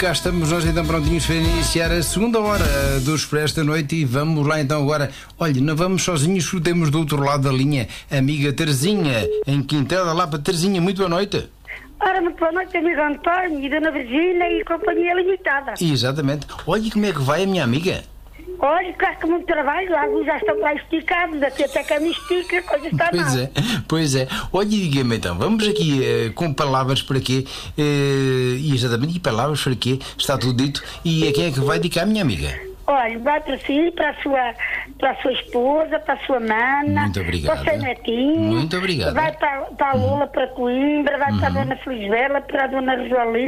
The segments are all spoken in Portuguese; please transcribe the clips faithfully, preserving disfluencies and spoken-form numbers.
Cá estamos nós então prontinhos para iniciar a segunda hora do Expresso da Noite e vamos lá então agora. Olha, não vamos sozinhos, temos do outro lado da linha a amiga Terezinha, em Quintela, lá para Terezinha. Muito boa noite. Ora, muito boa noite, amigo António e Dona Virgínia e Companhia Limitada. Exatamente. Olha como é que vai a minha amiga. Olha, claro que muito trabalho, alguns já estão lá esticados, daqui até que a me estica, a coisa está Pois mal. é, pois é. Olha, diga-me então, vamos aqui uh, com palavras para quê? Uh, e exatamente, e palavras para quê? Está tudo dito. E a quem é que vai dedicar, minha amiga? Olha, vai para si, para a sua, para a sua esposa, para a sua mana. Muito obrigado. Para o seu netinho. Muito obrigado. Vai para, para a Lula, para Coimbra, vai Uhum. para a Dona Felizbela, para a Dona Rosalina.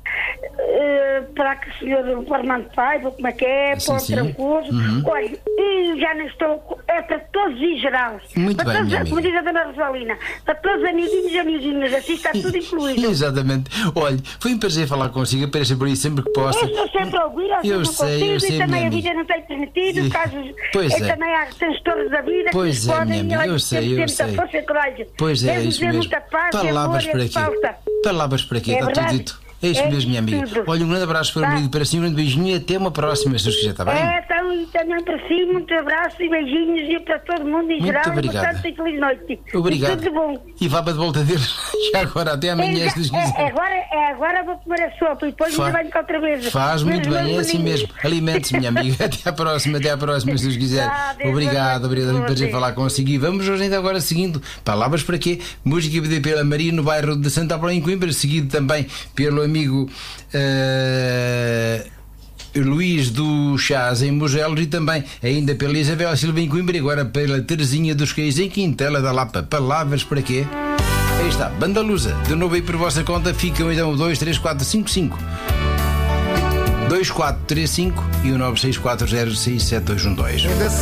Uh, para que o senhor Armando Paiva, como é que é, Sim, para o sim. Trancoso. Uhum. Olha, e já não estou, é para todos em geral. Muito para bem, todos, minha como amiga. diz a Dona Rosalina, para todos os amiguinhos e amiguinhas, assim está tudo incluído. Exatamente. Olha, foi um prazer falar consigo, apareça por aí sempre que possa. Eu estou sempre a ouvir, às Eu vezes sei, não eu consigo, sei, e também minha a vida amiga. não tem permitido, E- casos, Pois e é. também há transtornos da vida Pois que é, podem, minha amiga, eu olha, sei, sempre eu ter muita sei. força e coragem. Pois é, é Devo isso dizer mesmo. muita paz Palavras e amor para e quê? falta. Palavras para quê? É Está tudo verdade. dito. É isso É mesmo, minha amiga. tudo. Olha, um grande abraço para o Tá. amigo, para si, um grande beijinho e até uma próxima, se Deus quiser, está bem? É, então, e também para si, muito abraço e beijinhos e para todo mundo em Muito geral. obrigado. E, portanto, e feliz noite. Obrigado. E tudo de bom. E vá para de volta deles. Já agora, até amanhã, É, se Deus é, quiser. é, agora, é, agora vou comer a sopa e depois Fa- ainda venho cá outra vez. Faz muito Meus bem, é assim bolinhos. mesmo. Alimente-se, minha amiga. Até à próxima, até à próxima, se Deus quiser. Tá, Deus Obrigado, abençoe. obrigado. É um prazer Deus. falar consigo. E vamos hoje ainda agora seguindo. Palavras para quê? Música pedida pela Maria no bairro de Santa Apolónia em Coimbra, seguido também pelo amigo eh, Luís do Chás em Mugelos e também ainda pela Isabel Silva em Coimbra e agora pela Terezinha dos Reis em Quintela da Lapa. Palavras para quê? Aí está, Banda Lusa. De novo aí por vossa conta ficam então o dois três quatro cinco cinco dois quatro três cinco e o nove seis quatro zero seis sete dois um dois.